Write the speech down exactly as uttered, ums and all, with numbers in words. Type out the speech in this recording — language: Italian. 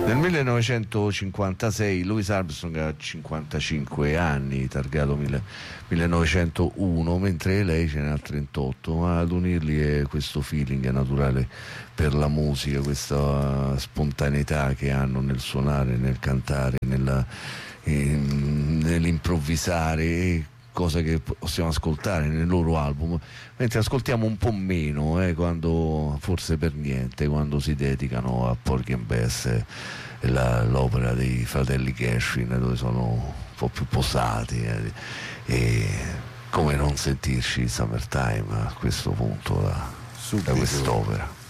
Nel millenovecentocinquantasei Louis Armstrong ha cinquantacinque anni, targato millenovecentouno, mentre lei ce n'ha trentotto, ma ad unirli è questo feeling naturale per la musica, questa spontaneità che hanno nel suonare, nel cantare, nella, eh, nell'improvvisare, cosa che possiamo ascoltare nei loro album, mentre ascoltiamo un po' meno, eh, quando, forse per niente, quando si dedicano a Porgy and Bess, eh, la, l'opera dei fratelli Gershwin, dove sono un po' più posati, eh, e come non sentirci Summertime a questo punto da, da quest'opera.